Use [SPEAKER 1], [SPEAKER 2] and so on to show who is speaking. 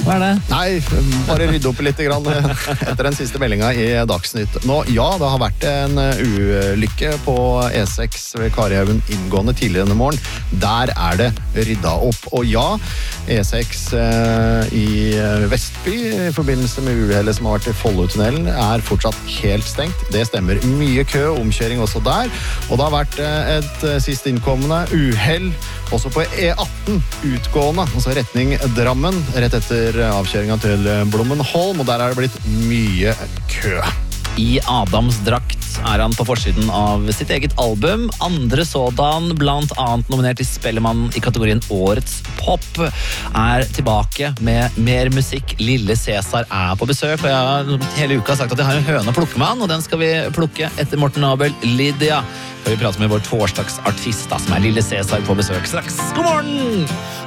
[SPEAKER 1] Hva det?
[SPEAKER 2] Nei, bare rydde opp litt grann etter den siste meldingen i Dagsnytt. Nå, ja, det har vært en ulykke på E6 ved Karihaugen inngående tidligere denne morgen. Der er det rydda opp. Og ja, E6 i Vestby i forbindelse med uhellet som har vært i Follotunnelen er fortsatt helt stengt. Det stemmer. Mye kø, omkjøring også der. Og det har vært et sist innkommende uhell også på E18 utgående, altså retning Drammen, rett etter avkjøringen til Blommenholm, og der er det blitt mye kø.
[SPEAKER 1] I Adams drakt er han på forsiden av sitt eget album. Andre sådan, blant annet nominert til Spellemann i kategorien Årets Pop, er tilbake med mer musikk. Lille Cæsar er på besøk, og jeg har hele uka sagt at jeg har en høne å plukke med han, og den skal vi plukke etter Morten Abel, Lydia. Før vi prater med vår torsdagsartist, som er Lille Cæsar på besøk straks. God morgen!